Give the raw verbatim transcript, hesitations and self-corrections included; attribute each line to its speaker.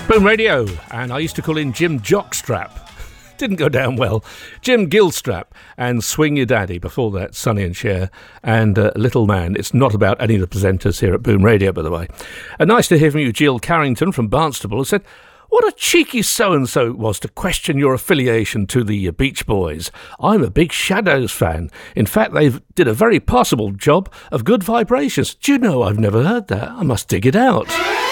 Speaker 1: Boom Radio, and I used to call him Jim Jockstrap. Didn't go down well. Jim Gilstrap and Swing Your Daddy. Before that, Sonny and Cher and uh, Little Man. It's not about any of the presenters here at Boom Radio, by the way. And nice to hear from you, Jill Carrington from Barnstable, who said, "What a cheeky so-and-so it was to question your affiliation to the Beach Boys. I'm a big Shadows fan. In fact, they did a very passable job of Good Vibrations. Do you know, I've never heard that. I must dig it out."